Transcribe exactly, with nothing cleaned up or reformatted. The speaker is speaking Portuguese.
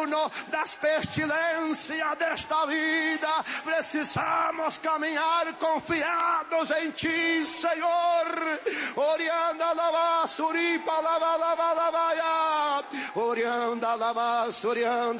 turno das pestilências desta vida. Precisamos caminhar confiados em Ti, Senhor. Orianda lava, suripa lava, lava, lava, ya. Orianda lava, surianda.